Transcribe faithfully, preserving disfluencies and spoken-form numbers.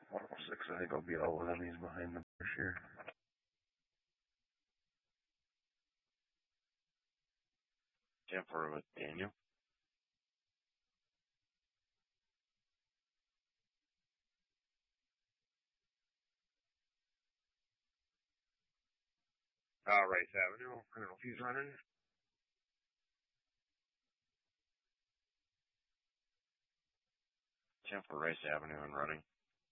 one oh six, I think I'll be all within these behind the bush here. ten four with Daniel. Uh, Rice Avenue. I don't know if he's running. ten four Rice Avenue and running.